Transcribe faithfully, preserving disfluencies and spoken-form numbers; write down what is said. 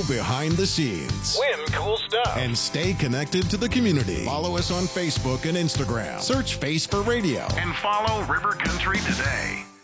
behind the scenes. Win cool stuff. And stay connected to the community. Follow us on Facebook and Instagram. Search Face for Radio. And follow River Country today.